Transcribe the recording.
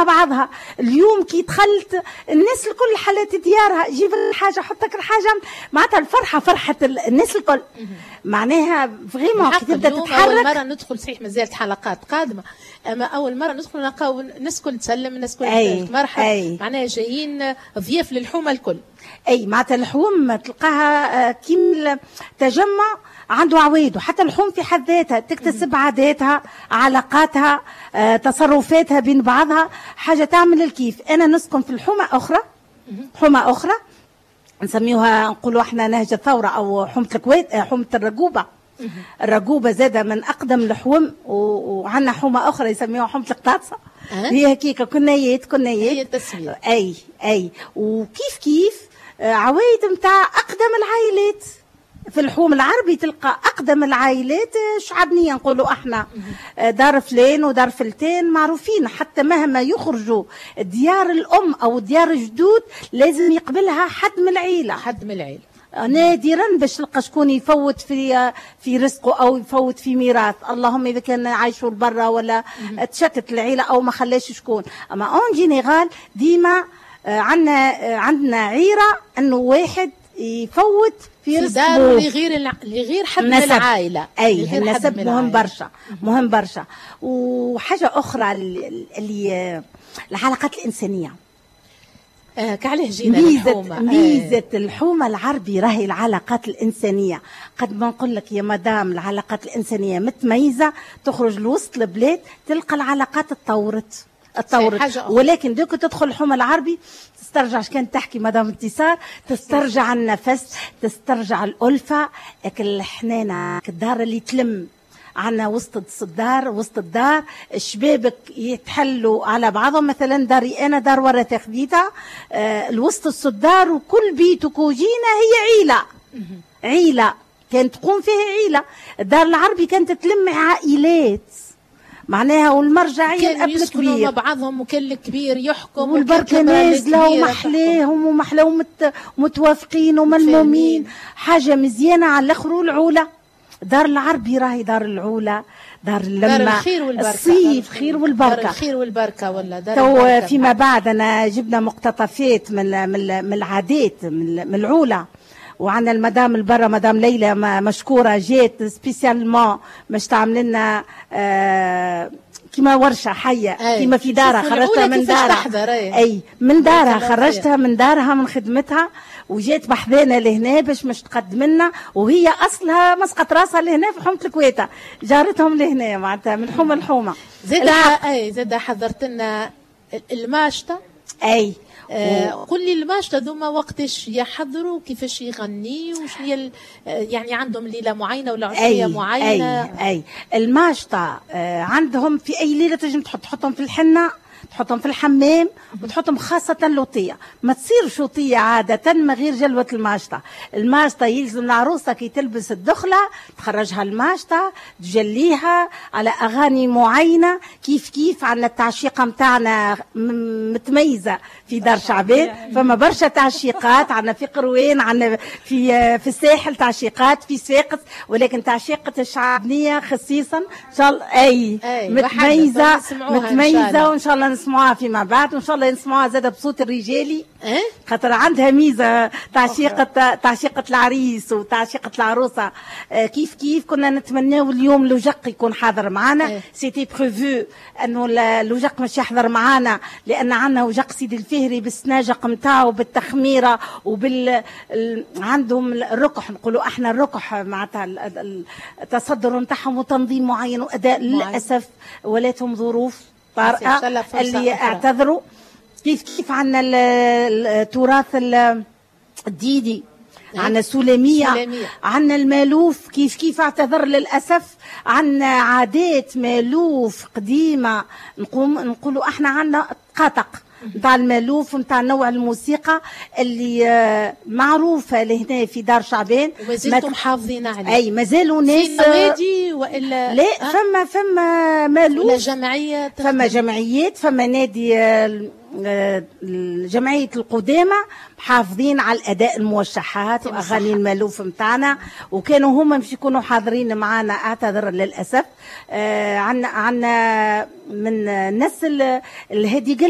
مع بعضها. اليوم كي دخلت الناس الكل حلت ديارها، جيب الحاجه حطك الحاجه، معناتها الفرحه فرحه الناس الكل. معناها فريمون كي تبدا تتحرك. اول مره ندخل صحيح مازالت حلقات قادمه، اما اول مره ندخل نلقاو الناس الكل تسلم، الناس الكل مرحبا، معناها جايين ضياف للحومه الكل. اي معناتها الحوم تلقاها كيما تجمع عنده عوايد، وحتى الحوم في حد ذاتها تكتسب عاداتها، علاقاتها، تصرفاتها بين بعضها، حاجه تعمل الكيف. انا نسكن في الحومه اخرى، حومه اخرى نسميوها نقولوا احنا نهج الثوره او حومه الكويت، حومه الرقوبه. الرقوبه زاده من اقدم الحوم، وعندنا حومه اخرى يسميوها حومه القطاطسه. هي هكيك كنيات هي التسميه. اي وكيف كيف عوايد نتاع اقدم العائلات. في الحوم العربي تلقى اقدم العائلات شعبنيه، نقولوا احنا دار فلان ودار فلتان معروفين، حتى مهما يخرجوا ديار الام او ديار الجدود لازم يقبلها حد من العيله. نادرا باش تلقى شكون يفوت في رزقه او يفوت في ميراث، اللهم اذا كان عايشوا برا ولا تشتت العيله او ما خلاش شكون. اما اون جينيرال ديما عندنا عيره انه واحد يفوت في رزقه لغير حد من العائله. اي النسب مهم برشا. وحاجه اخرى اللي العلاقات الانسانيه. كعليه جينا ميزة الحومة العربي راهي العلاقات الإنسانية. قد ما نقول لك يا مدام العلاقات الإنسانية متميزة، تخرج لوسط البلاد تلقى العلاقات اتطورت. ولكن دوك تدخل الحومة العربي تسترجع، كانت تحكي مدام انتصار، تسترجع النفس، تسترجع الألفة، الحنانة، الدار اللي تلم عنا وسط الدار الشبابك يتحلوا على بعضهم. مثلا داري انا دار ورثه خديتها الوسط الصدار، وكل بيت وكوجينه هي عيله كانت تقوم فيها عيله. الدار العربي كانت تلم عائلات معناها، والمرجعيه الاب الكبير مع بعضهم، وكان الكبير يحكم والبركه نازله ومحلاهم متوافقين وملمومين، حاجه مزيانه على الاخر. والعوله دار العربي راهي دار العولة، دار اللمة، دار الخير والبركة، الصيف خير والبركة، دار الخير والبركة ولا دار البركة. فيما بعد أنا جبنا مقتطفات من العادات من العولة، وعندنا المدام البرة مدام ليلى مشكورة جات سبيسيالمون باش تعمل لنا كما ورشة حية كما في دارها، خرجتها من دارها. من دارها خرجتها من دارها من خدمتها، وجات بحذانا لهنا باش مش تقدم لنا، وهي اصلها مسقط راسها لهنا في حومه الكويته، جارتهم لهنا معناتها من حومه لحومه. زاد حضرت لنا الماشطه. قل لي الماشطه ذوما وقتاش يحضروا، كيفاش يغني، وش هي يعني عندهم ليله معينه ولا عشيه معينه؟ الماشطه عندهم في اي ليله تجم تحطهم في الحنه، تحطهم في الحمام، وتحطهم خاصة لوطية. ما تصير شوطية عادة ما غير جلوة الماشطة يلزم العروسة كي تلبس الدخلة تخرجها الماشطة، تجليها على أغاني معينة. كيف عنا التعشيقة متاعنا متميزة في دار شعبان، فما برشا تعشيقات عنا في قروين، عنا في الساحل تعشيقات، في ساقط، ولكن تعشيقة الشعبانية خصيصا إن شاء الله متميزة وإن شاء الله نسمعوها فيما بعد، وإن شاء الله نسمعوها زادة بصوت الرجالي. خاطر عندها ميزة تعشيقة العريس وتعشيقة العروسة. كيف كنا نتمناو اليوم لوجق يكون حاضر معنا. سيتي بريفو انه لوجق مش يحضر معنا، لان عندنا وجق سيدي الفهري بالسناجق نتاعو بالتخميره عندهم الركح، نقولوا احنا الركح معناتها التصدر نتاعهم وتنظيم معين واداء. للاسف ولاتهم ظروف طارئه اللي اعتذروا. كيف عندنا التراث الديدي، عندنا السلمية، عندنا المالوف كيف اعتذر للأسف. عندنا عادات مالوف قديمة نقولوا احنا عندنا قاطق نتاع المالوف ونتاع نوع الموسيقى اللي معروفة لهنا في دار شعبان. ومازلتم محافظين عليه؟ مازالوا ناس في نوادي والا لا؟ فما مالوف ولا جمعيات، فما جمعيات، فما نادي جمعية القدامى محافظين على الأداء الموشحات وأغاني المالوف متاعنا، وكانوا هما مش يكونوا حاضرين معنا، أعتذر للأسف. عنا من الناس الهدي